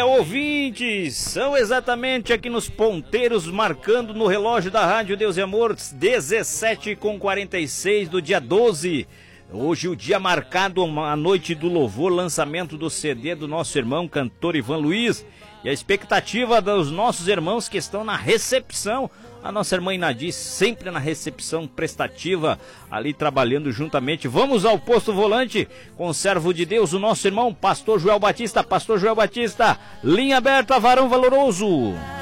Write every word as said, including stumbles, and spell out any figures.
ouvintes, são exatamente aqui nos ponteiros, marcando no relógio da Rádio Deus e Amor, dezessete com quarenta e seis do dia doze. Hoje o dia marcado, a noite do louvor, lançamento do C D do nosso irmão cantor Ivan Luiz. E a expectativa dos nossos irmãos que estão na recepção. A nossa irmã Inadi sempre na recepção prestativa, ali trabalhando juntamente. Vamos ao posto volante com o servo de Deus, o nosso irmão Pastor Joel Batista. Pastor Joel Batista, linha aberta, varão valoroso.